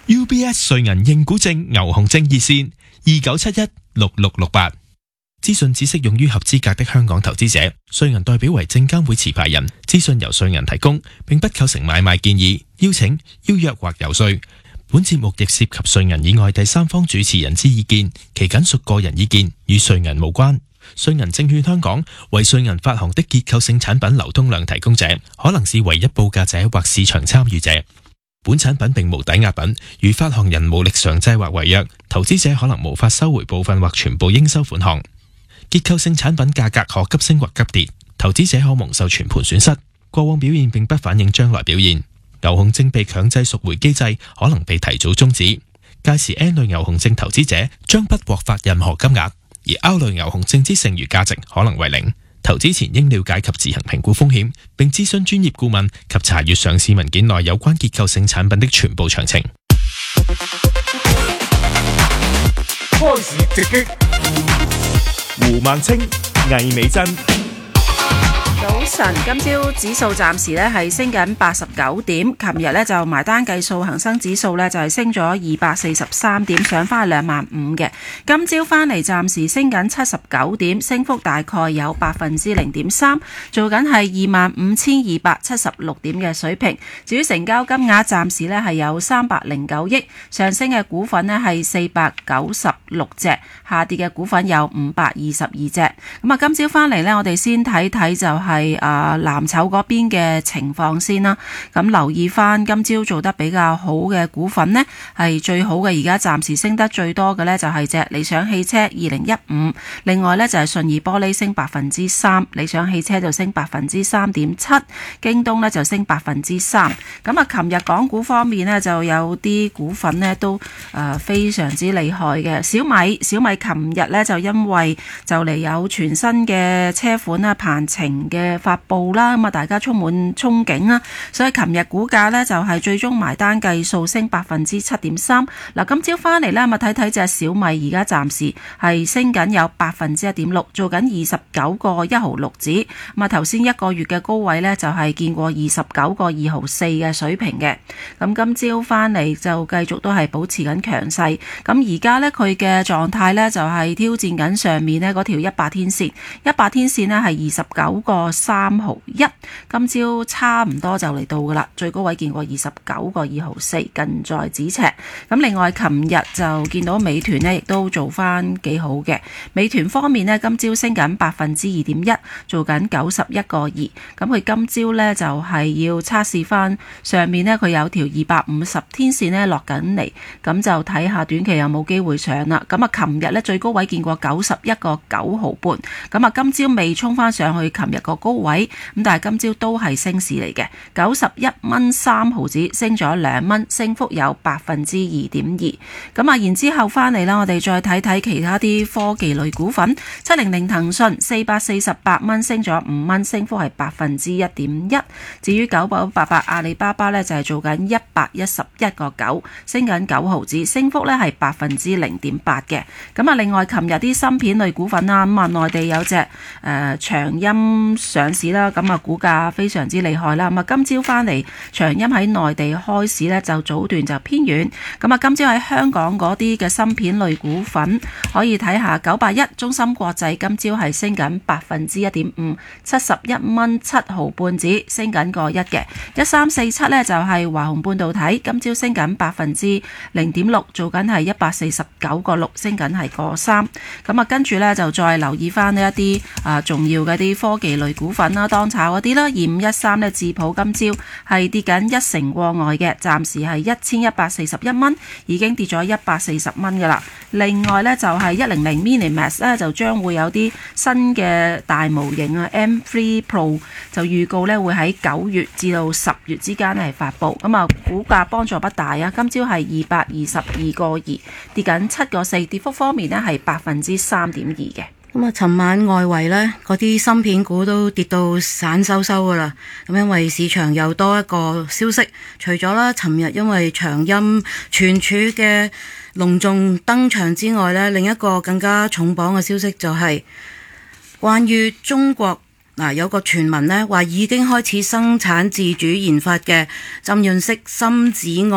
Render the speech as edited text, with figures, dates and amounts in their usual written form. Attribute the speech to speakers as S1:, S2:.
S1: UBS 瑞銀認股證牛熊證熱線29716668。資訊只適用於合資格的香港投資者。瑞銀代表為證監會持牌人，資訊由瑞銀提供，並不構成買賣建議、邀請、邀約或遊說。本節目亦涉及瑞銀以外第三方主持人之意見，其僅屬個人意見，與瑞銀無關。瑞銀證券香港為瑞銀發行的結構性產品流通量提供者，可能是唯一報價者或市場參與者。本產品並無抵押品，如發行人無力償債或違約，投資者可能無法收回部分或全部應收款項。結構性產品價格可急升或急跌，投資者可蒙受全盤損失。過往表現並不反映將來表現。牛熊證被強制贖回機制可能被提早終止，屆時 N 類牛熊證投資者將不獲發任何金額，而 R 類牛熊證之剩餘價值可能為零。投資前應了解及自行評估風險，並諮詢專業顧問及查閱上市文件內有關結構性產品的全部詳情。
S2: 開市直擊，胡孟青、魏美珍。
S3: 早晨，今朝指數暫時咧係升緊89點，琴日咧就埋單計數恒生指數咧就係升咗243點，上翻去25000嘅。今朝翻嚟暫時升緊79點，升幅大概有0.3%，做緊係25276點嘅水平。至於成交金額暫時咧係有309億，上升嘅股份咧係496隻，下跌嘅股份有522隻。咁啊，今朝翻嚟咧，我哋先睇睇就係藍籌嗰邊嘅情況先啦。咁留意翻今朝做得比較好嘅股份呢，係最好嘅，而家暫時升得最多嘅呢，就係隻理想汽車2015，另外呢，就係信義玻璃升3%，理想汽車就升3.7%，京東呢就升3%。咁啊，琴日港股方面呢，就有啲股份呢都非常之厲害嘅。小米琴日呢，就因為就嚟有全新嘅車款啦，鵬程嘅發布啦，咁啊大家充滿憧憬啦，所以琴日股價呢，就係最終埋單計數升7.3%。嗱，今朝翻嚟呢，咁啊睇睇隻小米，而家暫時係升緊有1.6%，做緊29個1毫6子。咁啊頭先一個月嘅高位呢，就係見過29個2毫4嘅水平嘅。咁今朝翻嚟就繼續都係保持緊強勢。咁而家呢，佢嘅狀態呢，就係挑戰緊上面呢嗰條100天線，100天線呢係29個3毫1，今朝差唔多就嚟到噶啦，最高位見過29個2毫4，近在咫尺。咁另外琴日就見到美團呢亦都做翻幾好嘅。美團方面呢，今朝升緊2.1%，做緊91個2。咁佢今朝呢，就係要測試翻上面呢，佢有條250天線呢落緊嚟，咁就睇下短期有冇機會上啦。咁啊，琴日呢，最高位見過91個9毫半，咁啊今朝未衝翻上去琴日個高位，咁但係今朝都係升市嚟嘅，91蚊3毫子，升咗2蚊，升幅有2.2%。咁啊，然之後翻嚟啦，我哋再睇睇其他啲科技類股份，700騰訊448蚊，升咗5蚊，升幅係1.1%。至於9988阿里巴巴呢，就係做緊111個9，升緊9毫子，升幅呢係0.8%嘅。咁啊，另外琴日啲芯片類股份啦，咁啊內地有隻長鑫上市啦，咁啊股價非常之厲害啦。咁啊今朝翻嚟長鑫喺內地開市呢，就早段就偏軟。咁啊今朝喺香港嗰啲嘅芯片類股份可以睇下981中芯國際，今朝係升緊1.5%， 71蚊7毫半子，升緊個1嘅。1347呢，就係華虹半導體，今朝升緊0.6%，做緊係149個6，升緊係個3。咁啊跟住呢，就再留意翻呢一啲重要嘅啲科技類股份啦，當炒嗰啲啦，2513呢，智普今朝係跌緊1成過外嘅，暫時係1141蚊，已經跌咗140蚊噶啦。另外呢，就係100 Minimax 呢，就將會有啲新嘅大模型啊 M3 Pro 就預告呢會喺9月至到10月之間係發布，咁啊股價幫助不大啊，今朝係222個2，跌緊7個4，跌幅方面呢係3.2%嘅。
S4: 咁啊，尋晚外圍呢嗰啲芯片股都跌到散收收噶啦。咁因為市場又多一個消息，除咗啦，尋日因為長鑫存儲嘅隆重登場之外呢，另一個更加重磅嘅消息就係關於中國有個傳聞呢話已經開始生產自主研發嘅浸潤式深紫外